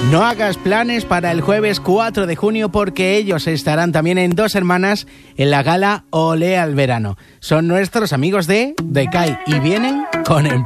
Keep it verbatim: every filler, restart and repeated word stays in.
No hagas planes para el jueves cuatro de junio porque ellos estarán también en Dos Hermanas en la gala Olé al Verano. Son nuestros amigos de Decay y vienen con el